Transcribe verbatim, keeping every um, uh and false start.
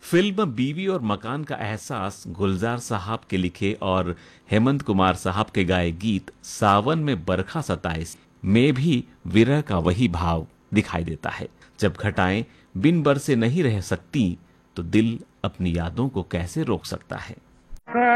Film बीवी और मकान का एहसास गुलजार साहब के लिखे और हेमंत कुमार साहब के गाए गीत सावन में बरखा सताइस में भी विरह का वही भाव दिखाई देता है। जब घटाएं बिन बरसे नहीं रह सकती तो दिल अपनी यादों को कैसे रोक सकता है।